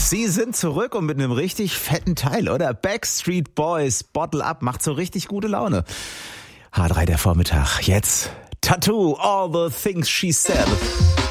Sie sind zurück und mit einem richtig fetten Teil, oder? Backstreet Boys, Bottle Up, macht so richtig gute Laune. H3 der Vormittag, jetzt Tattoo, All the Things She Said.